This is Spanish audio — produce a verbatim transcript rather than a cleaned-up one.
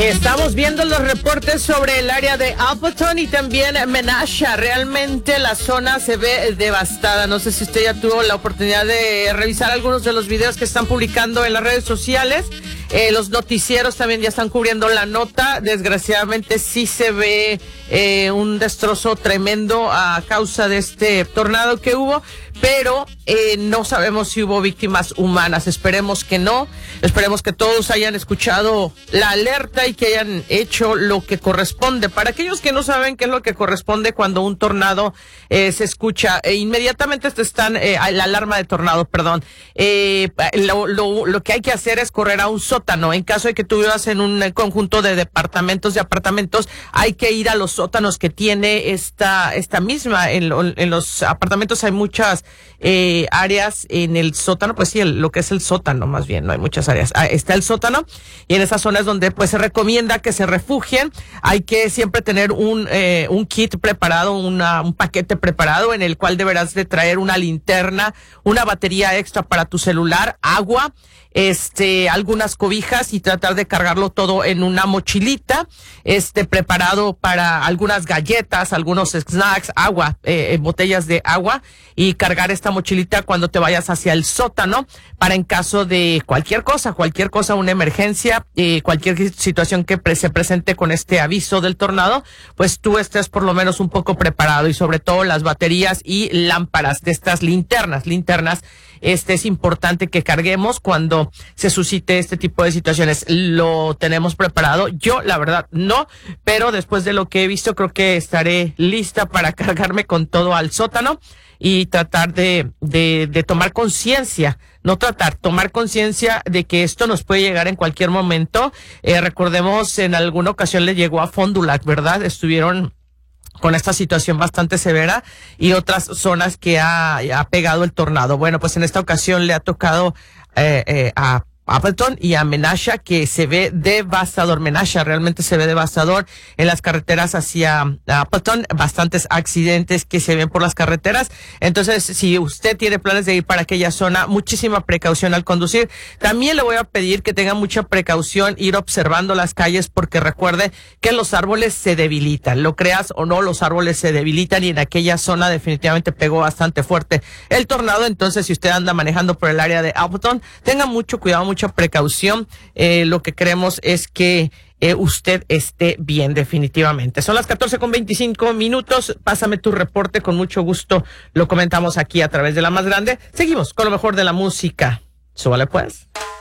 Estamos viendo los reportes sobre el área de Appleton y también Menasha. Realmente la zona se ve devastada. No sé si usted ya tuvo la oportunidad de revisar algunos de los videos que están publicando en las redes sociales. Eh, los noticieros también ya están cubriendo la nota. Desgraciadamente sí se ve eh, un destrozo tremendo a causa de este tornado que hubo, pero eh, no sabemos si hubo víctimas humanas. Esperemos que no. Esperemos que todos hayan escuchado la alerta y que hayan hecho lo que corresponde. Para aquellos que no saben qué es lo que corresponde cuando un tornado eh, se escucha, eh, inmediatamente te están, eh, la alarma de tornado, perdón, eh, lo, lo, lo que hay que hacer es correr a un sótano. En caso de que tú vivas en un conjunto de departamentos, de apartamentos, hay que ir a los sótanos que tiene esta, esta misma. En, en los apartamentos hay muchas eh, áreas en el sótano, pues sí, el, lo que es el sótano, más bien, no hay muchas áreas. Ah, está el sótano y en esas zonas donde pues se recomienda que se refugien. Hay que siempre tener un, eh, un kit preparado, una, un paquete preparado en el cual deberás de traer una linterna, una batería extra para tu celular, agua, este, algunas cobijas y tratar de cargarlo todo en una mochilita, este, preparado para algunas galletas, algunos snacks, agua, eh, botellas de agua, y cargar esta mochilita cuando te vayas hacia el sótano para en caso de cualquier cosa, cualquier cosa, una emergencia, eh, cualquier situación que pre se presente con este aviso del tornado, pues tú estés por lo menos un poco preparado, y sobre todo las baterías y lámparas de estas linternas, linternas, este es importante que carguemos cuando se suscite este tipo de situaciones. ¿Lo tenemos preparado? Yo, la verdad, no, pero después de lo que he visto, creo que estaré lista para cargarme con todo al sótano y tratar de, de, de tomar conciencia, no tratar, tomar conciencia de que esto nos puede llegar en cualquier momento. Eh, recordemos, en alguna ocasión le llegó a Fond du Lac, ¿verdad? Estuvieron con esta situación bastante severa y otras zonas que ha, ha pegado el tornado. Bueno, pues en esta ocasión le ha tocado eh, eh, a Appleton y a Menasha, que se ve devastador. Menasha realmente se ve devastador en las carreteras hacia Appleton, bastantes accidentes que se ven por las carreteras. Entonces, si usted tiene planes de ir para aquella zona, muchísima precaución al conducir. También le voy a pedir que tenga mucha precaución, ir observando las calles, porque recuerde que los árboles se debilitan. Lo creas o no, los árboles se debilitan, y en aquella zona definitivamente pegó bastante fuerte el tornado. Entonces, si usted anda manejando por el área de Appleton, tenga mucho cuidado, mucha precaución. Eh, lo que queremos es que eh, usted esté bien, definitivamente. Son las catorce con veinticinco minutos. Pásame tu reporte, con mucho gusto lo comentamos aquí a través de La Más Grande. Seguimos con lo mejor de la música. Súbale pues.